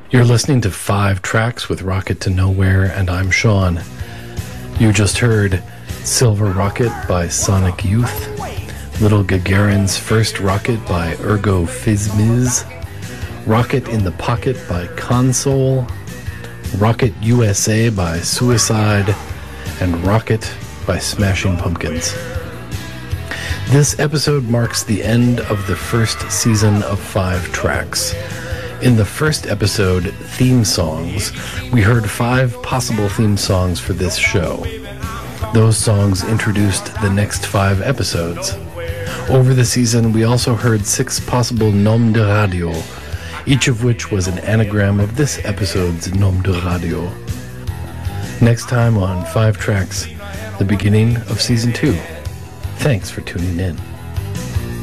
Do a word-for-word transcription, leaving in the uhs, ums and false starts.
You're listening to Five Tracks with Rocket to Nowhere, and I'm Sean. You just heard Silver Rocket by Sonic Youth, Little Gagarin's First Rocket by Ergo Fizmiz, Rocket in the Pocket by Console, Rocket U S A by Suicide, and Rocket by Smashing Pumpkins. This episode marks the end of the first season of Five Tracks. In the first episode, Theme Songs, we heard five possible theme songs for this show. Those songs introduced the next five episodes. Over the season, we also heard six possible noms de radio, each of which was an anagram of this episode's nom de radio. Next time on Five Tracks, the beginning of Season two. Thanks for tuning in.